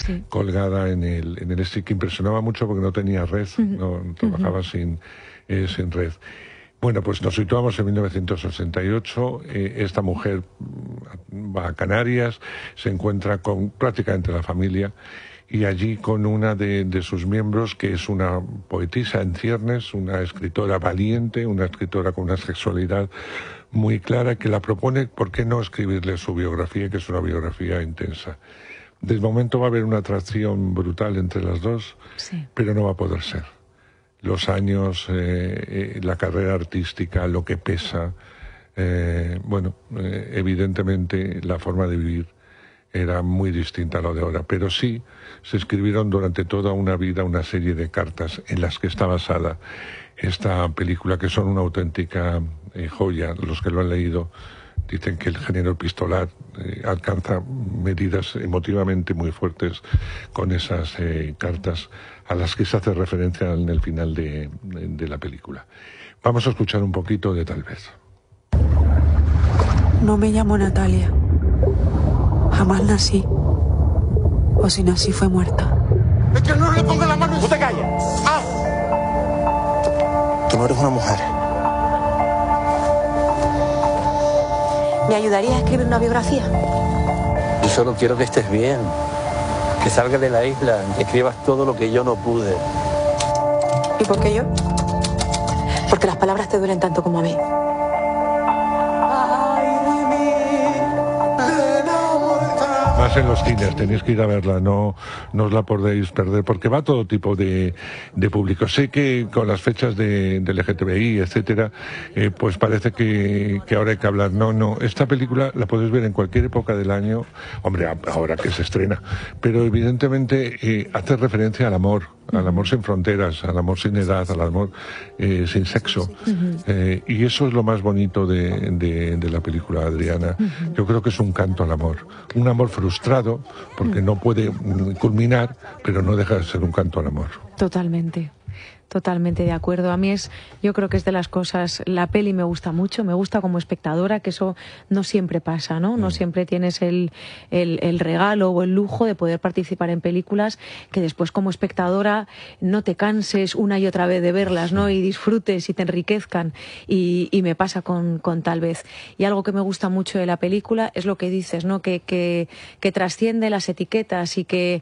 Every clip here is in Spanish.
colgada en el stick, que impresionaba mucho porque no tenía red, no trabajaba sin red. Bueno, pues nos situamos en 1968, esta mujer va a Canarias, se encuentra con prácticamente la familia, y allí con una de sus miembros, que es una poetisa en ciernes, una escritora valiente, una escritora con una sexualidad muy clara, que la propone, ¿por qué no escribirle su biografía, que es una biografía intensa? De momento va a haber una atracción brutal entre las dos, pero no va a poder ser. Los años, la carrera artística, lo que pesa, evidentemente la forma de vivir era muy distinta a lo de ahora, pero sí se escribieron durante toda una vida una serie de cartas en las que está basada esta película, que son una auténtica joya. Los que lo han leído dicen que el género epistolar alcanza medidas emotivamente muy fuertes con esas cartas a las que se hace referencia en el final de la película. Vamos a escuchar un poquito de Tal vez. No me llamo Natalia. Jamás nací. O si nací fue muerta. ¡Es que no le ponga la mano! ¡No te calles! ¡Ah! Tú no eres una mujer. ¿Me ayudarías a escribir una biografía? Yo solo quiero que estés bien. Que salgas de la isla, que escribas todo lo que yo no pude. ¿Y por qué yo? Porque las palabras te duelen tanto como a mí. Más en los cines, tenéis que ir a verla, no os la podéis perder, porque va a todo tipo de público. Sé que con las fechas del LGTBI, etcétera, pues parece que ahora hay que hablar. No, esta película la podéis ver en cualquier época del año, hombre, ahora que se estrena, pero evidentemente hace referencia al amor sin fronteras, al amor sin edad, al amor sin sexo. Y eso es lo más bonito de la película, Adriana. Yo creo que es un canto al amor. Un amor frustrado, porque no puede culminar, pero no deja de ser un canto al amor. Totalmente de acuerdo. A mí yo creo que es de las cosas, la peli me gusta mucho, me gusta como espectadora, que eso no siempre pasa, ¿no? No siempre tienes el regalo o el lujo de poder participar en películas que después como espectadora no te canses una y otra vez de verlas, ¿no? Y disfrutes y te enriquezcan. Y me pasa con Tal vez. Y algo que me gusta mucho de la película es lo que dices, ¿no? Que trasciende las etiquetas y que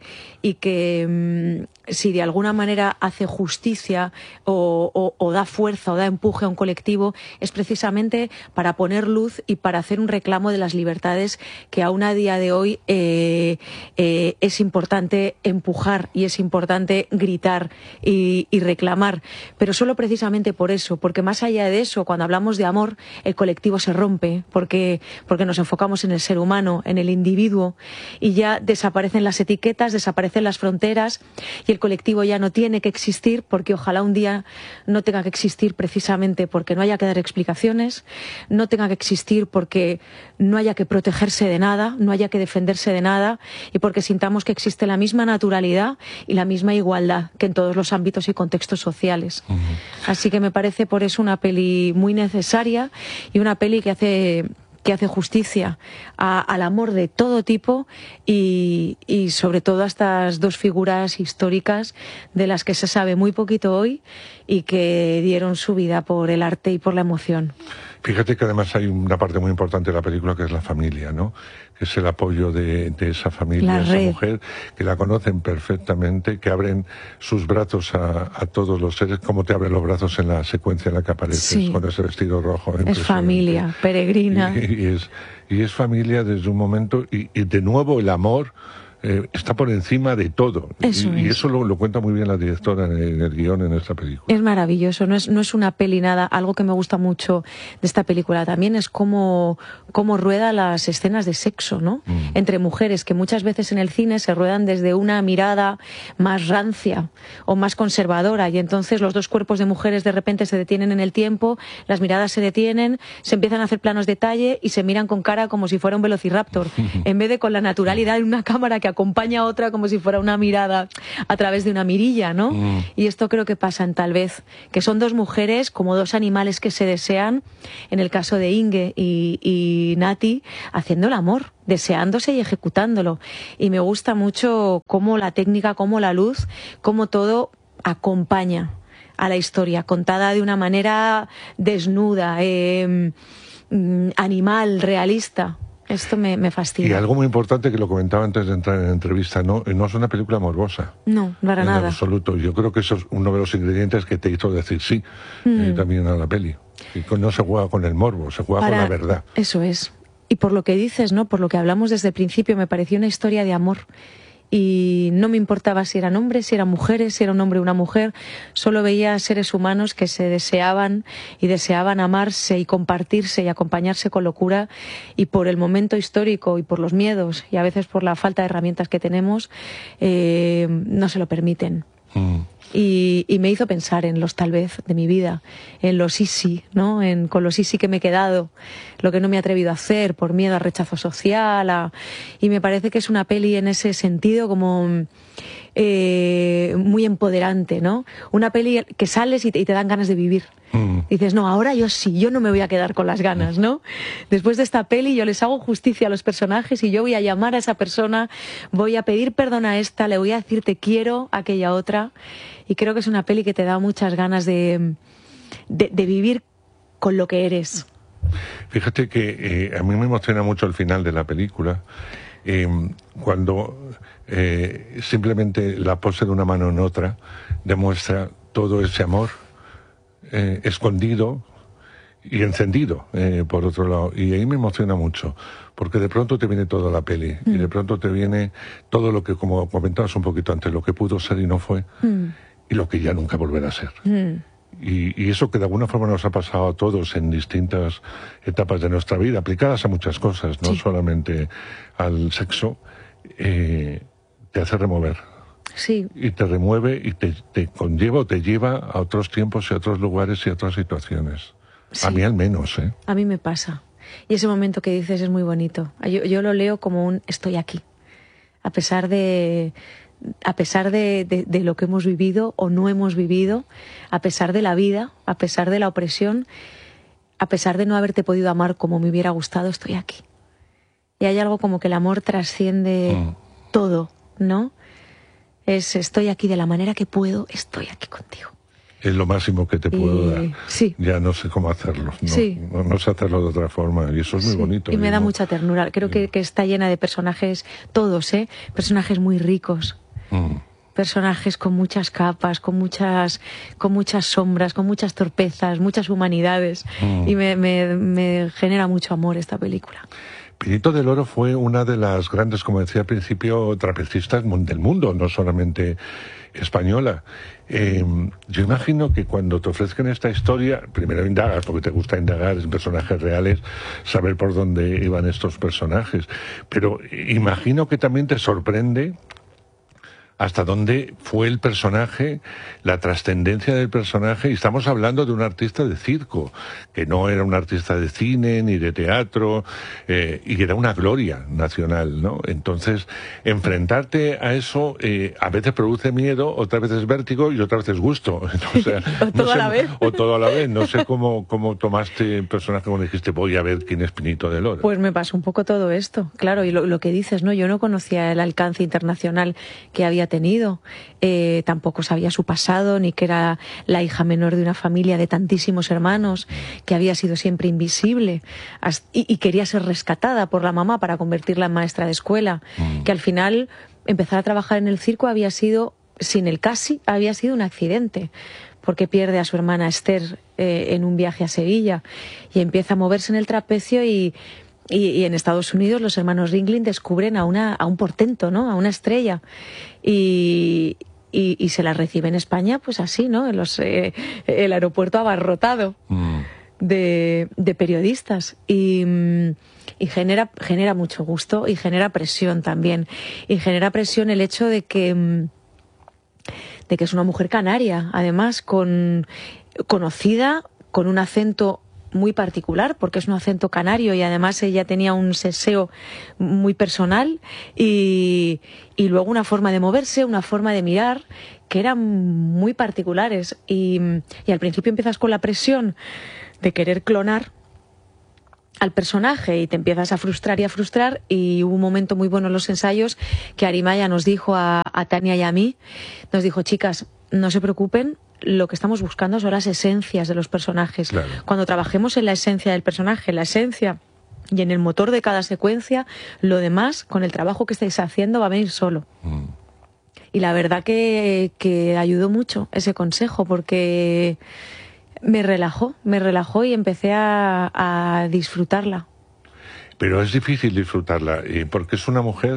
si de alguna manera hace justicia o da fuerza o da empuje a un colectivo, es precisamente para poner luz y para hacer un reclamo de las libertades que aún a día de hoy es importante empujar y es importante gritar y reclamar. Pero solo precisamente por eso, porque más allá de eso, cuando hablamos de amor, el colectivo se rompe, porque nos enfocamos en el ser humano, en el individuo, y ya desaparecen las etiquetas, desaparecen las fronteras, y el colectivo ya no tiene que existir, porque ojalá un día no tenga que existir precisamente porque no haya que dar explicaciones, no tenga que existir porque no haya que protegerse de nada, no haya que defenderse de nada, y porque sintamos que existe la misma naturalidad y la misma igualdad que en todos los ámbitos y contextos sociales. Así que me parece por eso una peli muy necesaria y una peli que hace justicia al amor de todo tipo y sobre todo a estas dos figuras históricas de las que se sabe muy poquito hoy y que dieron su vida por el arte y por la emoción. Fíjate que además hay una parte muy importante de la película que es la familia, ¿no? Que es el apoyo de esa familia, esa mujer, que la conocen perfectamente, que abren sus brazos a todos los seres, como te abren los brazos en la secuencia en la que apareces con ese vestido rojo. Es familia, peregrina. Y es familia desde un momento, y de nuevo el amor está por encima de todo. Y eso lo cuenta muy bien la directora en el guión en esta película. Es maravilloso, no es una peli nada. Algo que me gusta mucho de esta película también es cómo rueda las escenas de sexo, ¿no? Entre mujeres, que muchas veces en el cine se ruedan desde una mirada más rancia o más conservadora, y entonces los dos cuerpos de mujeres de repente se detienen en el tiempo, las miradas se detienen, se empiezan a hacer planos detalle y se miran con cara como si fuera un velociraptor, en vez de con la naturalidad de una cámara que acompaña a otra como si fuera una mirada a través de una mirilla, ¿no? Y esto creo que pasa en Tal vez, que son dos mujeres como dos animales que se desean, en el caso de Inge y Nati, haciendo el amor, deseándose y ejecutándolo. Y me gusta mucho cómo la técnica, cómo la luz, cómo todo acompaña a la historia, contada de una manera desnuda, animal, realista. Esto me fascina. Y algo muy importante que lo comentaba antes de entrar en la entrevista, no es una película morbosa. No, para nada. En absoluto. Yo creo que eso es uno de los ingredientes que te hizo decir sí también a la peli. Y no se juega con el morbo, se juega con la verdad. Eso es. Y por lo que dices, ¿no? Por lo que hablamos desde el principio, me pareció una historia de amor. Y no me importaba si eran hombres, si eran mujeres, si era un hombre o una mujer. Solo veía seres humanos que se deseaban y deseaban amarse y compartirse y acompañarse con locura. Y por el momento histórico y por los miedos y a veces por la falta de herramientas que tenemos, no se lo permiten. Y me hizo pensar en los tal vez de mi vida, en los easy, ¿no? Con los easy que me he quedado, lo que no me he atrevido a hacer por miedo al rechazo social. Y me parece que es una peli en ese sentido como muy empoderante, ¿no? Una peli que sales y te dan ganas de vivir. Dices, no, ahora yo sí, yo no me voy a quedar con las ganas, ¿no? Después de esta peli yo les hago justicia a los personajes y yo voy a llamar a esa persona, voy a pedir perdón a esta, le voy a decir te quiero a aquella otra. Y creo que es una peli que te da muchas ganas de vivir con lo que eres. Fíjate que a mí me emociona mucho el final de la película, cuando simplemente la pose de una mano en otra demuestra todo ese amor escondido y encendido, por otro lado. Y ahí me emociona mucho, porque de pronto te viene toda la peli, y de pronto te viene todo lo que, como comentabas un poquito antes, lo que pudo ser y no fue, y lo que ya nunca volverá a ser. Y eso que de alguna forma nos ha pasado a todos en distintas etapas de nuestra vida, aplicadas a muchas cosas, no solamente al sexo, te hace remover. Sí. Y te remueve y te conlleva o te lleva a otros tiempos y a otros lugares y a otras situaciones. Sí. A mí al menos, ¿eh? A mí me pasa. Y ese momento que dices es muy bonito. Yo lo leo como un estoy aquí. A pesar de lo que hemos vivido o no hemos vivido, a pesar de la vida, a pesar de la opresión, a pesar de no haberte podido amar como me hubiera gustado, estoy aquí. Y hay algo como que el amor trasciende todo, ¿no? Estoy aquí de la manera que puedo, estoy aquí contigo. Es lo máximo que te puedo dar. Sí. Ya no sé cómo hacerlo. No, sí. no sé hacerlo de otra forma. Y eso es muy bonito. Y me da mucha ternura. Creo que está llena de personajes, todos, personajes muy ricos. Personajes con muchas capas, con muchas sombras, con muchas torpezas, muchas humanidades. Y me genera mucho amor esta película. Pinito del Oro fue una de las grandes, como decía al principio, trapecistas del mundo, no solamente española. Yo imagino que cuando te ofrezcan esta historia, primero indagas, porque te gusta indagar en personajes reales, saber por dónde iban estos personajes, pero imagino que también te sorprende hasta dónde fue el personaje, la trascendencia del personaje, y estamos hablando de un artista de circo, que no era un artista de cine ni de teatro, y era una gloria nacional, ¿no? Entonces, enfrentarte a eso a veces produce miedo, otras veces vértigo y otras veces gusto. O sea, o todo a la vez. O todo a la vez. No sé cómo tomaste el personaje cuando dijiste voy a ver quién es Pinito del Oro. Pues me pasó un poco todo esto, claro, y lo que dices, ¿no? Yo no conocía el alcance internacional que había tenido, tampoco sabía su pasado, ni que era la hija menor de una familia de tantísimos hermanos, que había sido siempre invisible y quería ser rescatada por la mamá para convertirla en maestra de escuela, que al final empezar a trabajar en el circo había sido, sin el casi, había sido un accidente, porque pierde a su hermana Esther en un viaje a Sevilla y empieza a moverse en el trapecio y en Estados Unidos los hermanos Ringling descubren a un portento, ¿no? A una estrella. Y se la recibe en España, pues así, ¿no? El aeropuerto abarrotado de periodistas. Y genera mucho gusto y genera presión también. Y genera presión el hecho de que es una mujer canaria, además conocida, con un acento muy particular, porque es un acento canario y además ella tenía un seseo muy personal y luego una forma de moverse, una forma de mirar que eran muy particulares y al principio empiezas con la presión de querer clonar al personaje y te empiezas a frustrar y hubo un momento muy bueno en los ensayos que Arimaya nos dijo a Tania y a mí, nos dijo: chicas, no se preocupen, lo que estamos buscando son las esencias de los personajes. Claro. Cuando trabajemos en la esencia del personaje, la esencia y en el motor de cada secuencia, lo demás, con el trabajo que estáis haciendo, va a venir solo. Y la verdad que ayudó mucho ese consejo, porque me relajó y empecé a disfrutarla. Pero es difícil disfrutarla, porque es una mujer...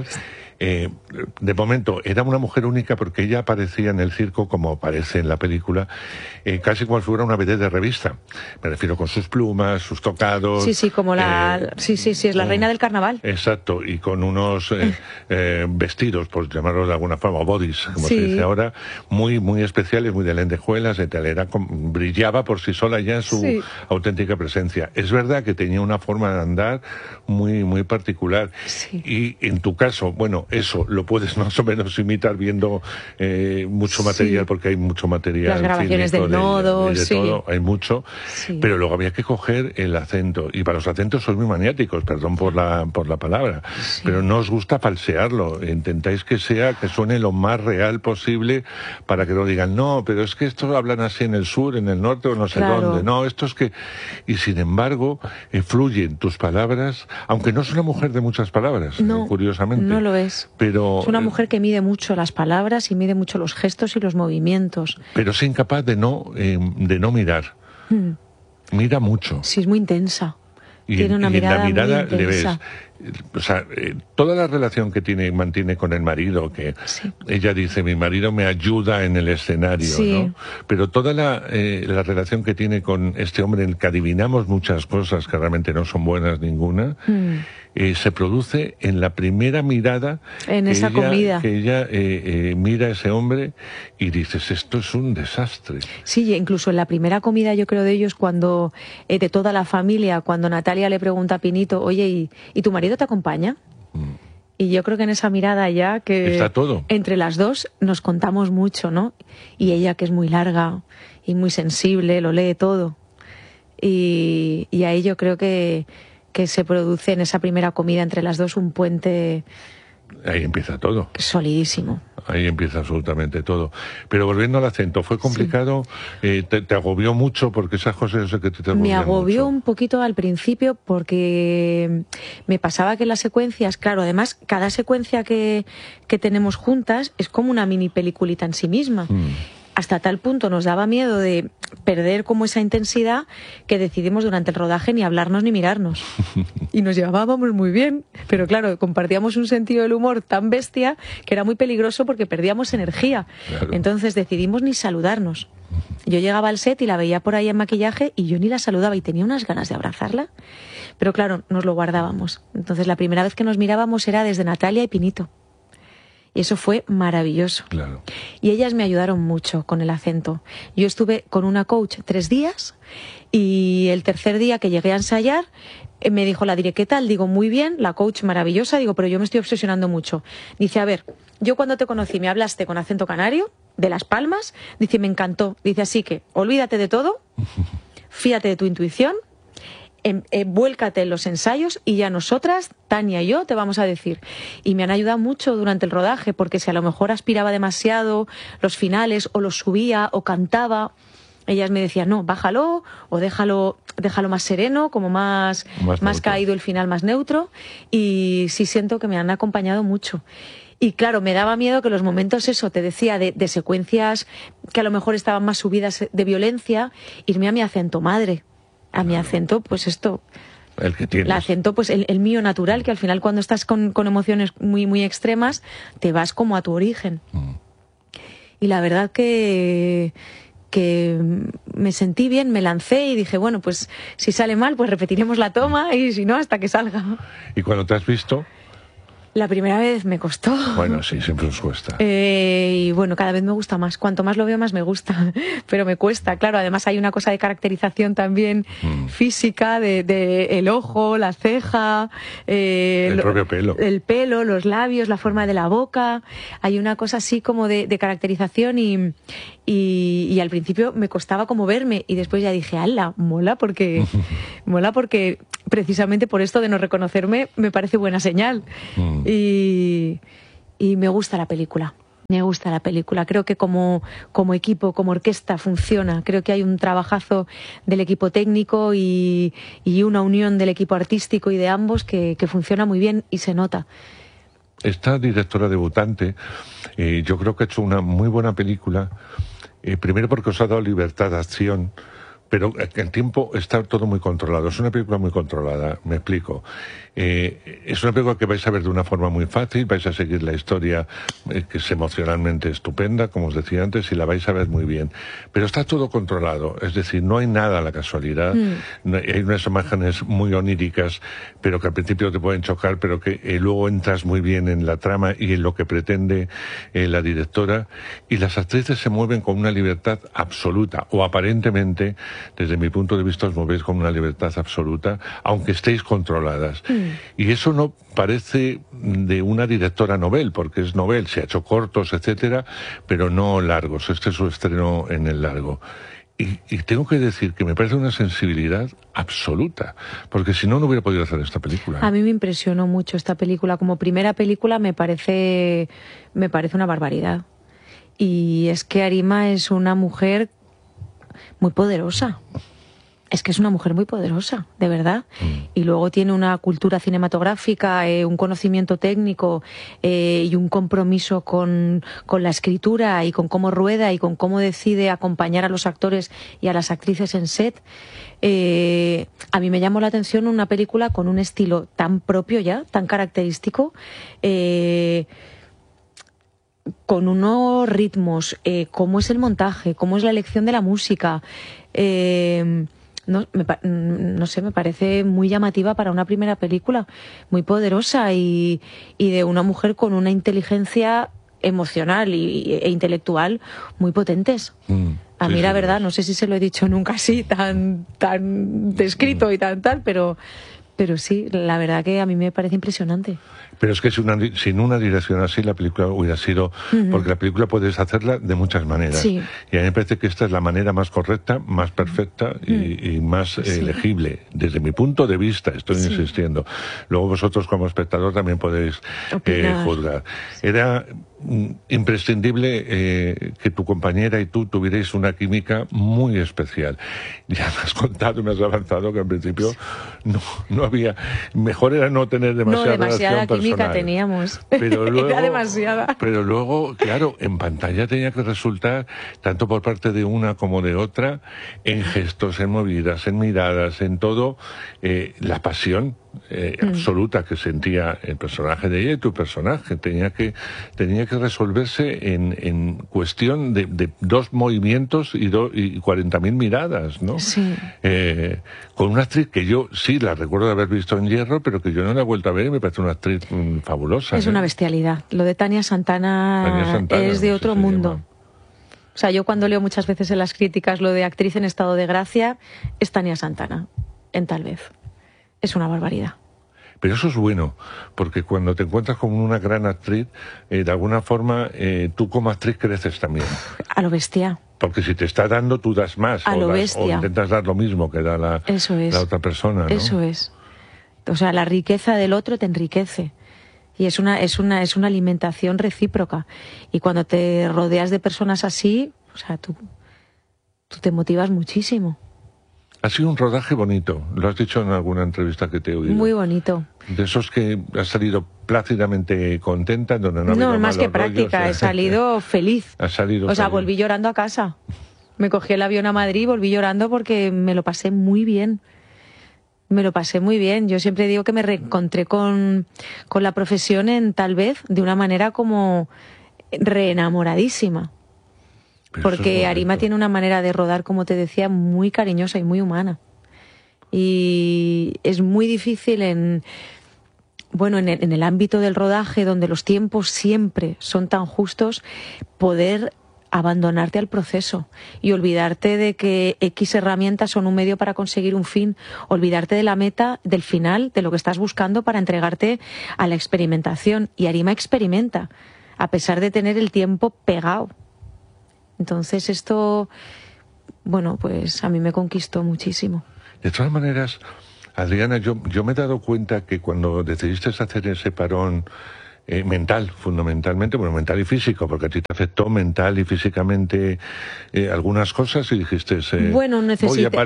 de momento era una mujer única porque ella aparecía en el circo, como aparece en la película, casi como si fuera una vedette de revista. Me refiero con sus plumas, sus tocados. Sí, como es la reina del carnaval. Exacto, y con unos vestidos, por llamarlos de alguna forma, bodies, como se dice ahora, muy, muy especiales, muy de lentejuelas, de telera, brillaba por sí sola ya su auténtica presencia. Es verdad que tenía una forma de andar muy, muy particular. Sí. Y en tu caso, bueno, eso lo puedes más o menos imitar viendo mucho material, porque hay mucho material. Las grabaciones del Nodo, de todo, hay mucho. Sí. Pero luego había que coger el acento. Y para los acentos sois muy maniáticos, perdón por la palabra. Sí. Pero no os gusta falsearlo. Intentáis que suene lo más real posible para que no digan, no, pero es que estos hablan así en el sur, en el norte o no sé dónde. No, esto es que... Y sin embargo, fluyen tus palabras, aunque no es una mujer de muchas palabras, curiosamente. No lo es. Pero, es una mujer que mide mucho las palabras y mide mucho los gestos y los movimientos. Pero es incapaz de no mirar. Mira mucho. Sí, es muy intensa. Tiene una mirada muy intensa. Le ves. O sea, toda la relación que mantiene con el marido, que ella dice, mi marido me ayuda en el escenario, ¿no? Pero toda la relación que tiene con este hombre en el que adivinamos muchas cosas que realmente no son buenas ninguna, se produce en la primera mirada en esa comida. Que ella mira a ese hombre y dices, esto es un desastre. Sí, incluso en la primera comida, yo creo, de ellos, cuando de toda la familia, cuando Natalia le pregunta a Pinito, oye, ¿y tu marido te acompaña? Y yo creo que en esa mirada ya que está todo. Entre las dos nos contamos mucho, ¿no? Y ella, que es muy larga y muy sensible, lo lee todo. Y ahí yo creo que se produce en esa primera comida entre las dos un puente... Ahí empieza todo. Solidísimo. Ahí empieza absolutamente todo. Pero volviendo al acento, ¿fue complicado? ¿Te agobió mucho? Porque esas cosas que te agobian. Me agobió mucho. Un poquito al principio porque me pasaba que las secuencias, claro, además cada secuencia que tenemos juntas es como una mini peliculita en sí misma. Hasta tal punto nos daba miedo de perder como esa intensidad que decidimos durante el rodaje ni hablarnos ni mirarnos. Y nos llevábamos muy bien, pero claro, compartíamos un sentido del humor tan bestia que era muy peligroso porque perdíamos energía. Claro. Entonces decidimos ni saludarnos. Yo llegaba al set y la veía por ahí en maquillaje y yo ni la saludaba y tenía unas ganas de abrazarla. Pero claro, nos lo guardábamos. Entonces la primera vez que nos mirábamos era desde Natalia y Pinito. Y eso fue maravilloso. Claro. Y ellas me ayudaron mucho con el acento. Yo estuve con una coach 3 días y el tercer día que llegué a ensayar me dijo la directora, ¿qué tal? Digo, muy bien, la coach maravillosa. Digo, pero yo me estoy obsesionando mucho. Dice, a ver, yo cuando te conocí me hablaste con acento canario, de Las Palmas. Dice, me encantó. Dice, así que olvídate de todo, fíjate de tu intuición, vuélcate en los ensayos y ya nosotras, Tania y yo, te vamos a decir. Y me han ayudado mucho durante el rodaje, porque si a lo mejor aspiraba demasiado los finales, o los subía, o cantaba, ellas me decían, no, bájalo, o déjalo más sereno, como más caído el final, más neutro. Y sí siento que me han acompañado mucho. Y claro, me daba miedo que los momentos, eso, te decía, de secuencias que a lo mejor estaban más subidas de violencia, irme a mi acento madre. A mi acento, pues esto... El que tienes. El acento, pues el mío natural, que al final cuando estás con emociones muy, muy extremas, te vas como a tu origen. Y la verdad que me sentí bien, me lancé y dije, bueno, pues si sale mal, pues repetiremos la toma y si no, hasta que salga. ¿Y cuando te has visto? La primera vez me costó. Bueno, sí, siempre nos cuesta. Y bueno, cada vez me gusta más. Cuanto más lo veo, más me gusta. Pero me cuesta, claro. Además hay una cosa de caracterización también física, de el ojo, la ceja, el propio pelo. El pelo, los labios, la forma de la boca. Hay una cosa así como de caracterización y al principio me costaba como verme y después ya dije, ¡hala! Mola porque precisamente por esto de no reconocerme me parece buena señal. Y me gusta la película. Me gusta la película. Creo que como equipo, como orquesta funciona. Creo que hay un trabajazo del equipo técnico y una unión del equipo artístico y de ambos que funciona muy bien y se nota. Esta directora debutante, yo creo que ha hecho una muy buena película. Primero porque os ha dado libertad de acción, pero el tiempo está todo muy controlado. Es una película muy controlada, me explico. Es una película que vais a ver de una forma muy fácil, vais a seguir la historia que es emocionalmente estupenda, como os decía antes, y la vais a ver muy bien. Pero está todo controlado, es decir, no hay nada a la casualidad. Hay unas imágenes muy oníricas, pero que al principio te pueden chocar, pero que luego entras muy bien en la trama y en lo que pretende la directora. Y las actrices se mueven con una libertad absoluta, o aparentemente, desde mi punto de vista, os movéis con una libertad absoluta, aunque estéis controladas. Y eso no parece de una directora novel, porque es novel, se ha hecho cortos, etcétera, pero no largos. Este es su estreno en el largo. Y tengo que decir que me parece una sensibilidad absoluta, porque si no, no hubiera podido hacer esta película. A mí me impresionó mucho esta película. Como primera película me parece una barbaridad. Y es que Arima es una mujer muy poderosa. Es que es una mujer muy poderosa, de verdad. Y luego tiene una cultura cinematográfica, un conocimiento técnico y un compromiso con la escritura y con cómo rueda y con cómo decide acompañar a los actores y a las actrices en set. A mí me llamó la atención una película con un estilo tan propio ya, tan característico, con unos ritmos, cómo es el montaje, cómo es la elección de la música. No sé, me parece muy llamativa para una primera película, muy poderosa y de una mujer con una inteligencia emocional e intelectual muy potentes. A mí la verdad, no sé si se lo he dicho nunca así, tan descrito y tan tal, pero sí, la verdad que a mí me parece impresionante. Pero es que sin una dirección así la película hubiera sido... Porque la película puedes hacerla de muchas maneras. Sí. Y a mí me parece que esta es la manera más correcta, más perfecta y más legible. Desde mi punto de vista, estoy insistiendo. Luego vosotros como espectador también podéis juzgar. Era imprescindible que tu compañera y tú tuvierais una química muy especial. Ya me has contado y me has avanzado que al principio no había... Mejor era no tener demasiada relación química teníamos. Pero luego, era demasiada. Pero luego, claro, en pantalla tenía que resultar, tanto por parte de una como de otra, en gestos, en movidas, en miradas, en todo, la pasión absoluta que sentía el personaje de ella y tu personaje. Tenía que resolverse en cuestión de dos movimientos y 40.000 miradas, ¿no? Sí. Con una actriz que yo sí la recuerdo de haber visto en Hierro, pero que yo no la he vuelto a ver y me parece una actriz fabulosa. Es una bestialidad. Lo de Tania Santana es de otro mundo. O sea, yo cuando leo muchas veces en las críticas lo de actriz en estado de gracia, es Tania Santana, en Tal vez. Es una barbaridad. Pero eso es bueno, porque cuando te encuentras con una gran actriz, de alguna forma tú como actriz creces también. A lo bestia. Porque si te está dando, tú das más. O intentas dar lo mismo que da la otra persona, ¿no? Eso es. O sea, la riqueza del otro te enriquece. Y es una alimentación recíproca. Y cuando te rodeas de personas así, o sea, tú te motivas muchísimo. Ha sido un rodaje bonito, lo has dicho en alguna entrevista que te he oído. Muy bonito. De esos que has salido plácidamente contenta, donde no ha habido más que práctica, rollos, he salido feliz. Has salido feliz. Volví llorando a casa. Me cogí el avión a Madrid y volví llorando porque me lo pasé muy bien. Me lo pasé muy bien. Yo siempre digo que me reencontré con la profesión en Tal vez de una manera como reenamoradísima. Porque Arima tiene una manera de rodar, como te decía, muy cariñosa y muy humana. Y es muy difícil bueno, en el ámbito del rodaje, donde los tiempos siempre son tan justos, poder abandonarte al proceso y olvidarte de que X herramientas son un medio para conseguir un fin, olvidarte de la meta, del final, de lo que estás buscando para entregarte a la experimentación. Y Arima experimenta, a pesar de tener el tiempo pegado. Entonces esto, bueno, pues a mí me conquistó muchísimo. De todas maneras, Adriana, yo me he dado cuenta que cuando decidiste hacer ese parón mental, fundamentalmente, bueno, mental y físico, porque a ti te afectó mental y físicamente algunas cosas y dijiste... bueno, necesité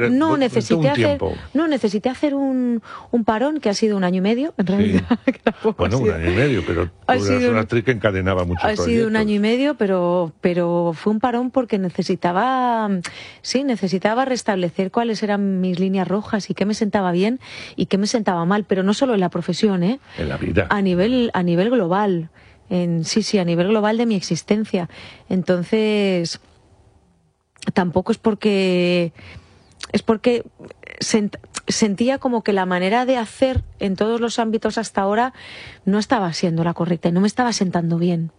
hacer un parón que ha sido 1 año y medio, en realidad. Sí. Bueno, 1 año y medio, pero tú eras una actriz que encadenaba muchos proyectos. Ha sido 1 año y medio, pero fue un parón porque necesitaba restablecer cuáles eran mis líneas rojas y qué me sentaba bien y qué me sentaba mal, pero no solo en la profesión, en la vida. A nivel global. A nivel global de mi existencia. Entonces, tampoco es porque sentía como que la manera de hacer en todos los ámbitos hasta ahora no estaba siendo la correcta y no me estaba sentando bien.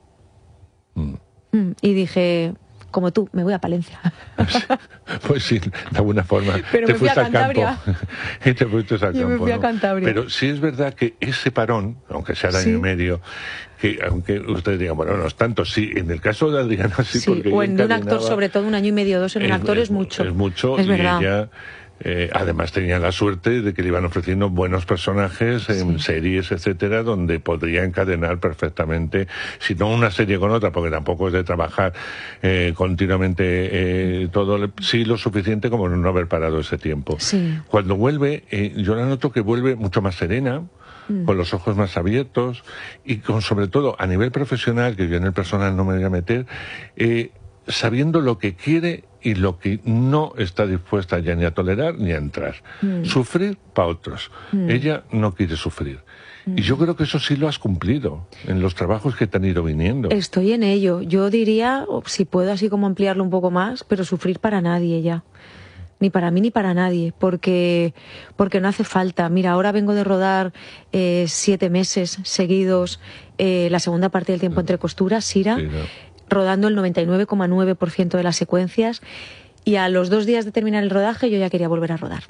Y dije, como tú, me voy a Palencia. Pues sí, de alguna forma. Pero te me fui a Cantabria. Y te fuiste al campo. Yo me fui a Cantabria. Pero sí es verdad que ese parón, aunque sea de 1 año y medio, que aunque ustedes digan, bueno, no es tanto, sí, en el caso de Adriana sí, porque o en un actor, sobre todo 1 año y medio, 2 en un actor es mucho. Es mucho, es y verdad. ella... además tenía la suerte de que le iban ofreciendo buenos personajes en series, etcétera, donde podría encadenar perfectamente, si no una serie con otra, porque tampoco es de trabajar continuamente sí lo suficiente como no haber parado ese tiempo. Sí. Cuando vuelve, yo la noto que vuelve mucho más serena, con los ojos más abiertos y con, sobre todo, a nivel profesional, que yo en el personal no me voy a meter, sabiendo lo que quiere y lo que no está dispuesta ya ni a tolerar ni a entrar. Sufrir para otros. Ella no quiere sufrir. Y yo creo que eso sí lo has cumplido en los trabajos que te han ido viniendo. Estoy en ello. Yo diría, si puedo así como ampliarlo un poco más, pero sufrir para nadie ya. Ni para mí ni para nadie, porque no hace falta. Mira, ahora vengo de rodar 7 meses seguidos, la segunda parte del tiempo entre costuras, Sira. Sí, ¿no? Rodando el 99,9% de las secuencias, y a los 2 días de terminar el rodaje yo ya quería volver a rodar.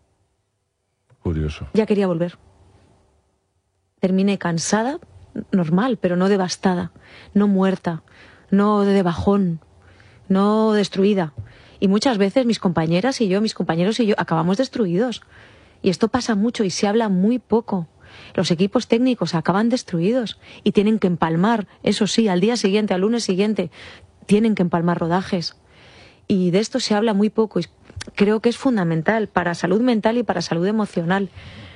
Curioso. Ya quería volver. Terminé cansada, normal, pero no devastada, no muerta, no de bajón, no destruida. Y muchas veces mis compañeros y yo acabamos destruidos. Y esto pasa mucho y se habla muy poco. Los equipos técnicos acaban destruidos y tienen que empalmar, eso sí, al día siguiente, al lunes siguiente, tienen que empalmar rodajes. Y de esto se habla muy poco y creo que es fundamental para salud mental y para salud emocional.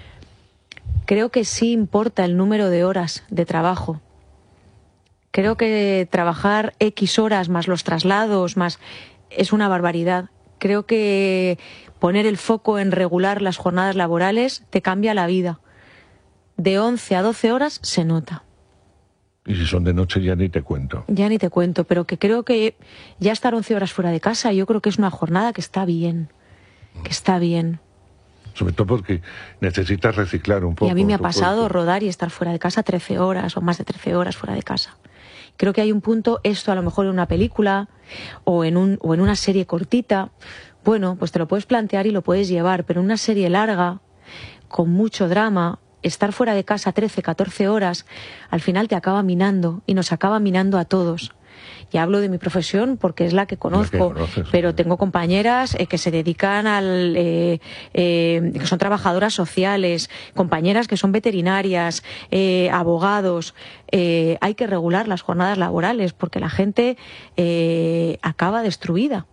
Creo que sí importa el número de horas de trabajo. Creo que trabajar X horas más los traslados más es una barbaridad. Creo que poner el foco en regular las jornadas laborales te cambia la vida. De 11 a 12 horas se nota. Y si son de noche ya ni te cuento. Ya ni te cuento, pero que creo que ya estar 11 horas fuera de casa, yo creo que es una jornada que está bien. Que está bien. Sobre todo porque necesitas reciclar un poco. Y a mí me ha pasado rodar y estar fuera de casa 13 horas o más de 13 horas fuera de casa. Creo que hay un punto, esto a lo mejor en una película o en una serie cortita, bueno, pues te lo puedes plantear y lo puedes llevar, pero en una serie larga, con mucho drama, estar fuera de casa 13, 14 horas, al final te acaba minando y nos acaba minando a todos. Y hablo de mi profesión porque es la que conozco, pero tengo compañeras que se dedican que son trabajadoras sociales, compañeras que son veterinarias, abogados. Hay que regular las jornadas laborales porque la gente acaba destruida.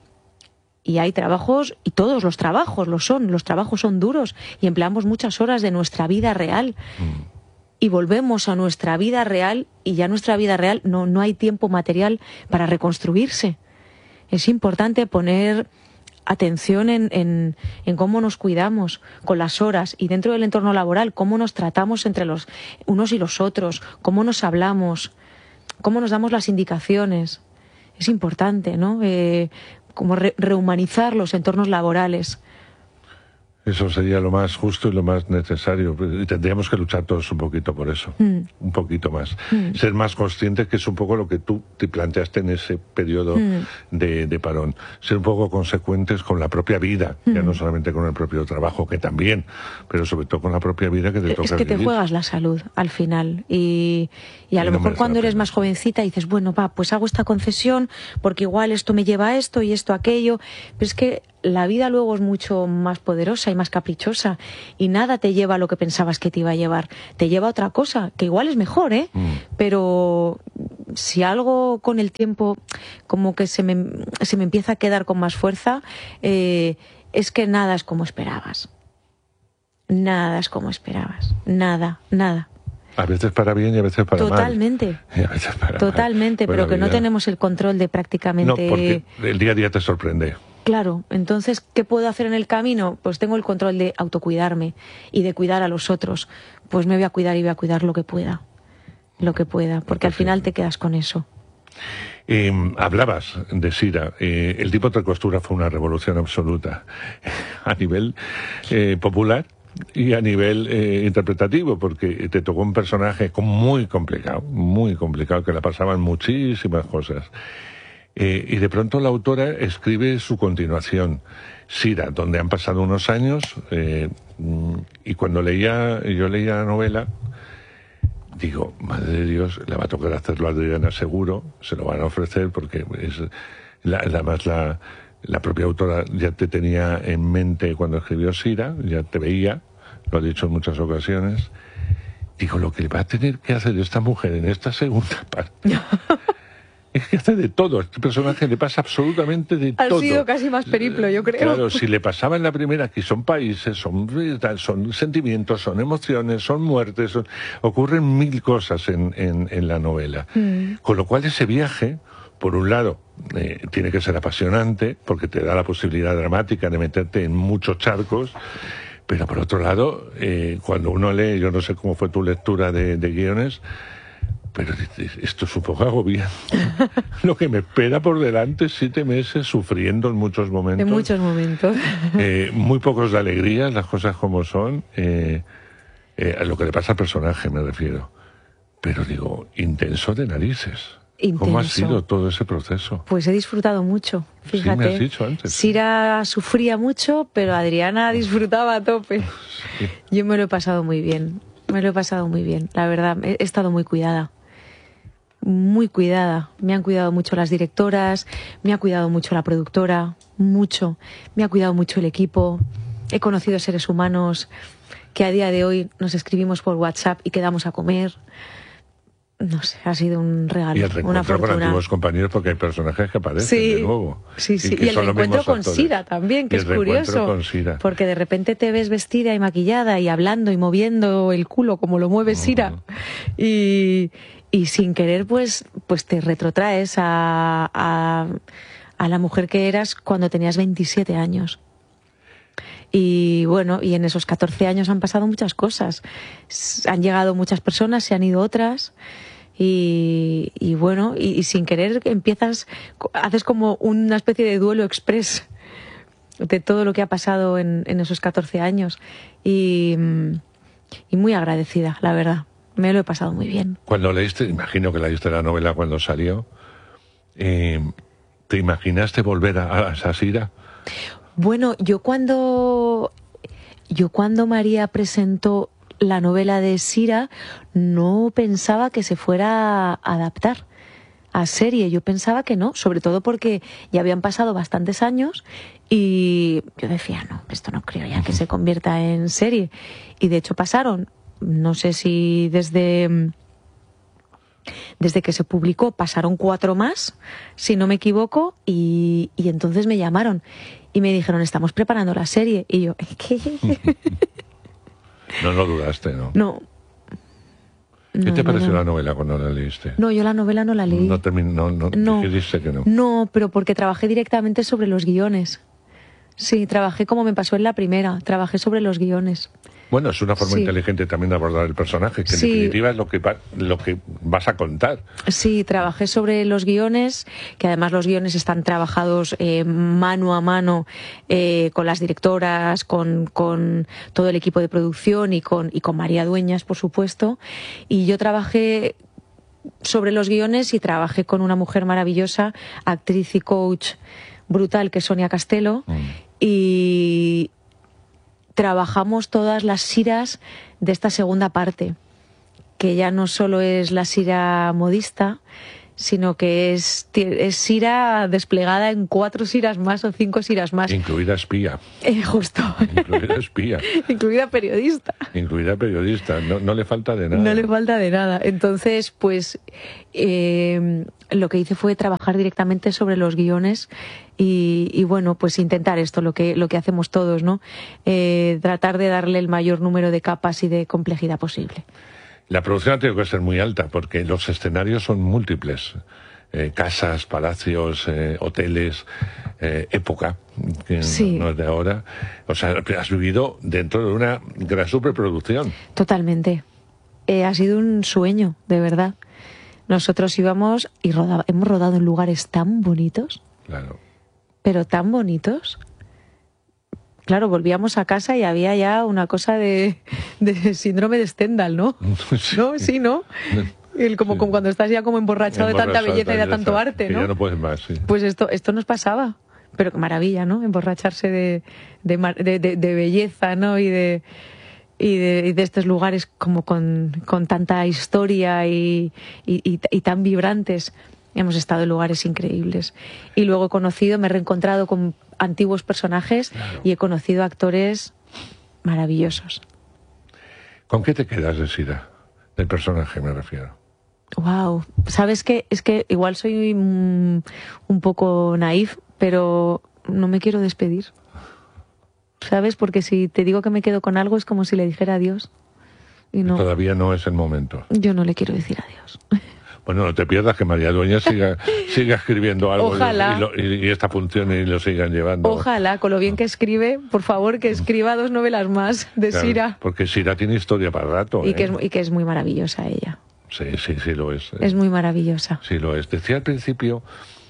Y hay trabajos, y todos los trabajos los trabajos son duros y empleamos muchas horas de nuestra vida real. Y volvemos a nuestra vida real y ya nuestra vida real no hay tiempo material para reconstruirse. Es importante poner atención en cómo nos cuidamos con las horas y dentro del entorno laboral, cómo nos tratamos entre los unos y los otros, cómo nos hablamos, cómo nos damos las indicaciones. Es importante, ¿no? Como rehumanizar los entornos laborales. Eso sería lo más justo y lo más necesario. Y tendríamos que luchar todos un poquito por eso. Un poquito más. Ser más conscientes, que es un poco lo que tú te planteaste en ese periodo de parón. Ser un poco consecuentes con la propia vida, ya no solamente con el propio trabajo, que también, pero sobre todo con la propia vida que te toca vivir. Es que te juegas la salud al final. Y a lo mejor cuando eres más jovencita dices, bueno, pues hago esta concesión porque igual esto me lleva a esto y esto a aquello. Pero es que la vida luego es mucho más poderosa y más caprichosa y nada te lleva a lo que pensabas que te iba a llevar. Te lleva a otra cosa, que igual es mejor, pero si algo con el tiempo como que se me empieza a quedar con más fuerza, es que nada es como esperabas. Nada es como esperabas. Nada. A veces para bien y a veces para Totalmente. mal. Y a veces para Totalmente, mal. pero que no tenemos el control de prácticamente... No, porque el día a día te sorprende. Claro, entonces, ¿qué puedo hacer en el camino? Pues tengo el control de autocuidarme y de cuidar a los otros. Pues me voy a cuidar y voy a cuidar lo que pueda, porque al final te quedas con eso. Hablabas de Sira. El tipo de costura fue una revolución absoluta a nivel popular y a nivel interpretativo, porque te tocó un personaje muy complicado, que le pasaban muchísimas cosas. Y de pronto la autora escribe su continuación, Sira, donde han pasado unos años, y cuando yo leía la novela, digo, madre de Dios, le va a tocar hacerlo a Adriana seguro, se lo van a ofrecer, porque es además la propia autora ya te tenía en mente cuando escribió Sira, ya te veía, lo ha dicho en muchas ocasiones. Digo, lo que va a tener que hacer esta mujer en esta segunda parte... Es que hace de todo, a este personaje le pasa absolutamente de todo. Ha sido casi más periplo, yo creo. Claro, si le pasaba en la primera, que son países, son sentimientos, son emociones, son muertes, ocurren mil cosas en la novela. Con lo cual ese viaje, por un lado, tiene que ser apasionante, porque te da la posibilidad dramática de meterte en muchos charcos, pero por otro lado, cuando uno lee, yo no sé cómo fue tu lectura de guiones, pero esto es un poco agobiante. Lo que me espera por delante, 7 meses sufriendo en muchos momentos. En muchos momentos. Muy pocos de alegría, las cosas como son. A lo que le pasa al personaje me refiero. Pero digo, intenso de narices. Intenso. ¿Cómo ha sido todo ese proceso? Pues he disfrutado mucho, fíjate. Sí, me has dicho antes. Sira sufría mucho, pero Adriana disfrutaba a tope. Sí. Yo me lo he pasado muy bien. La verdad, he estado muy cuidada. Muy cuidada. Me han cuidado mucho las directoras, me ha cuidado mucho la productora, mucho. Me ha cuidado mucho el equipo. He conocido seres humanos que a día de hoy nos escribimos por WhatsApp y quedamos a comer. No sé, ha sido un regalo, y el reencuentro con antiguos compañeros, porque hay personajes que aparecen de nuevo. Sí. Y el reencuentro con Sira también, que es curioso. Porque de repente te ves vestida y maquillada y hablando y moviendo el culo como lo mueve Sira. Y sin querer, pues te retrotraes a la mujer que eras cuando tenías 27 años. Y bueno, y en esos 14 años han pasado muchas cosas. Han llegado muchas personas, se han ido otras. Y bueno, y sin querer haces como una especie de duelo express de todo lo que ha pasado en esos 14 años. Y muy agradecida, la verdad. Me lo he pasado muy bien. Cuando leíste, imagino que leíste la novela cuando salió, ¿te imaginaste volver a esa Sira? Bueno, yo cuando María presentó la novela de Sira, no pensaba que se fuera a adaptar a serie. Yo pensaba que no, sobre todo porque ya habían pasado bastantes años y yo decía, no, esto no creo ya que se convierta en serie. Y de hecho pasaron, no sé si desde que se publicó pasaron 4 más, si no me equivoco, y entonces me llamaron y me dijeron, estamos preparando la serie. Y yo, ¿qué? No lo dudaste, ¿no? No. ¿Qué te pareció la novela cuando la leíste? No, yo la novela no la leí. No. Dijiste que no. No, pero porque trabajé directamente sobre los guiones. Sí, trabajé como me pasó en la primera, trabajé sobre los guiones. Bueno, es una forma Sí. inteligente también de abordar el personaje, que en Sí. definitiva es lo que vas a contar. Sí, trabajé sobre los guiones, que además los guiones están trabajados mano a mano con las directoras, con todo el equipo de producción y con María Dueñas, por supuesto. Y yo trabajé sobre los guiones y trabajé con una mujer maravillosa, actriz y coach brutal, que es Sonia Castelo, y trabajamos todas las Siras de esta segunda parte, que ya no solo es la Sira modista, sino que es Sira desplegada en 4 Siras más o 5 Siras más. Incluida espía. Justo. Incluida espía. Incluida periodista. Incluida periodista. No le falta de nada. No le falta de nada. Entonces, pues lo que hice fue trabajar directamente sobre los guiones y bueno, pues intentar esto, lo que hacemos todos, ¿no? Tratar de darle el mayor número de capas y de complejidad posible. La producción ha tenido que ser muy alta porque los escenarios son múltiples. Casas, palacios, hoteles, época, que Sí. no es de ahora. O sea, has vivido dentro de una gran superproducción. Totalmente. Ha sido un sueño, de verdad. Nosotros íbamos y hemos rodado en lugares tan bonitos, Claro. pero tan bonitos. Claro, volvíamos a casa y había ya una cosa de síndrome de Stendhal, ¿no? Sí. ¿No? Sí, ¿no? Como cuando estás ya como emborrachado de tanta Emborrachado belleza y de tanto arte, que ¿no? ya no puedes más, sí. Pues esto nos pasaba. Pero qué maravilla, ¿no? Emborracharse de belleza, ¿no? Y de estos lugares como con tanta historia y tan vibrantes. Hemos estado en lugares increíbles. Y luego me he reencontrado con antiguos personajes, claro, y he conocido actores maravillosos. ¿Con qué te quedas de Sira? Del personaje me refiero. Wow, sabes que es que igual soy un poco naif, pero no me quiero despedir. ¿Sabes? Porque si te digo que me quedo con algo es como si le dijera adiós. Y no. Todavía no es el momento. Yo no le quiero decir adiós. Bueno, no te pierdas que María Dueñas siga escribiendo algo. Ojalá. Y esta función y lo sigan llevando. Ojalá, con lo bien que escribe, por favor, que escriba 2 novelas más de claro, Sira. Porque Sira tiene historia para rato. Y que es muy maravillosa ella. Sí, lo es. Es muy maravillosa. Sí, lo es. Decía al principio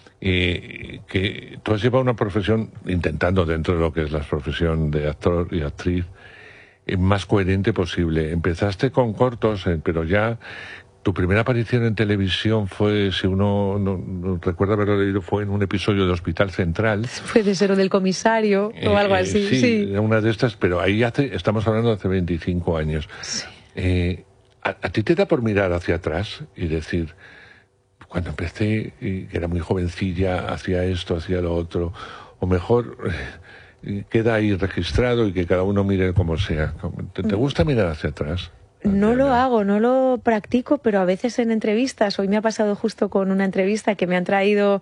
que tú has llevado una profesión, intentando dentro de lo que es la profesión de actor y actriz, más coherente posible. Empezaste con cortos, pero ya tu primera aparición en televisión fue, si uno no recuerda haberlo leído, fue en un episodio de Hospital Central. Puede ser o del comisario o algo así. Sí, una de estas, pero ahí estamos hablando de hace 25 años. Sí. ¿A ti te da por mirar hacia atrás y decir, cuando empecé, que era muy jovencilla, hacía esto, hacía lo otro, o mejor queda ahí registrado y que cada uno mire como sea? ¿Te gusta mirar hacia atrás? No lo hago, no lo practico, pero a veces en entrevistas, hoy me ha pasado justo con una entrevista que me han traído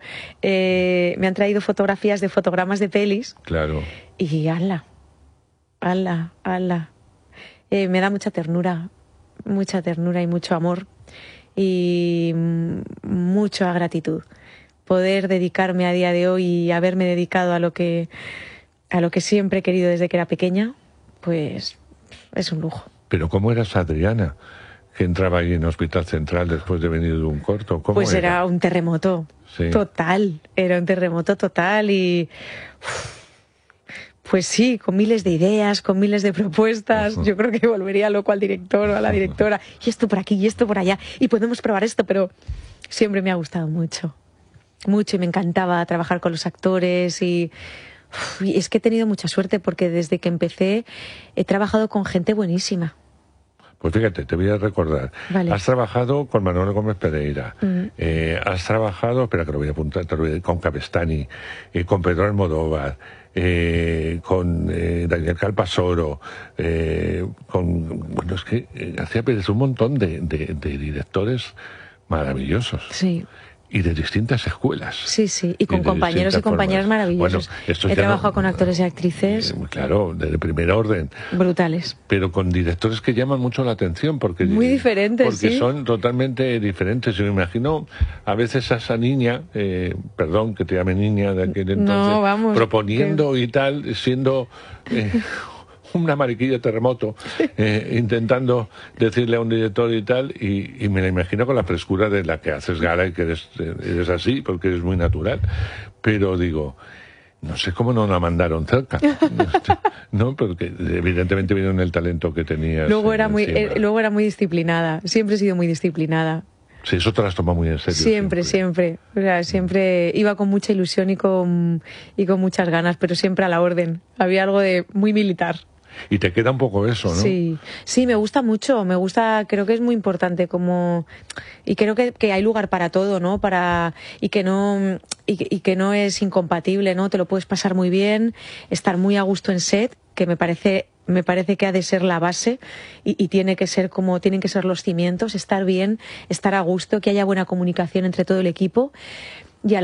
fotografías de fotogramas de pelis. Claro. Y ala. Me da mucha ternura y mucho amor y mucha gratitud. Poder dedicarme a día de hoy y haberme dedicado a lo que siempre he querido desde que era pequeña, pues es un lujo. Pero ¿cómo eras Adriana, que entraba ahí en Hospital Central después de venir de un corto? ¿Cómo pues era un terremoto total, era un terremoto total y... Pues sí, con miles de ideas, con miles de propuestas. Yo creo que volvería loco al director o a la directora. Y esto por aquí, y esto por allá. Y podemos probar esto, pero siempre me ha gustado mucho. Mucho, y me encantaba trabajar con los actores y es que he tenido mucha suerte porque desde que empecé he trabajado con gente buenísima. Pues fíjate, te voy a recordar. Vale. Has trabajado con Manuel Gómez Pereira, has trabajado, espera que lo voy a apuntar, con Capestany, con Pedro Almodóvar, con Daniel Calpasoro, bueno, es que hacía un montón de directores maravillosos. Sí. Y de distintas escuelas. Sí, y con compañeros y compañeras maravillosos. Bueno, he trabajado con actores y actrices. Claro, de primer orden. Brutales. Pero con directores que llaman mucho la atención. Porque muy diferentes, porque son totalmente diferentes. Yo me imagino a veces a esa niña, perdón que te llame niña de aquel entonces, proponiendo y tal, siendo... una mariquilla terremoto, intentando decirle a un director y tal, y me la imagino con la frescura de la que haces gala y que eres así, porque eres muy natural. Pero digo, no sé cómo no la mandaron cerca. No, porque evidentemente vieron el talento que tenías. Luego era muy disciplinada, siempre he sido muy disciplinada. Sí, eso te las toma muy en serio. Siempre. O sea, siempre iba con mucha ilusión y con muchas ganas, pero siempre a la orden. Había algo de muy militar. Y te queda un poco eso, ¿no? Sí, me gusta mucho, creo que es muy importante y creo que hay lugar para todo, ¿no? Y que no es incompatible, ¿no? Te lo puedes pasar muy bien, estar muy a gusto en set, que me parece que ha de ser la base y tienen que ser los cimientos, estar bien, estar a gusto, que haya buena comunicación entre todo el equipo.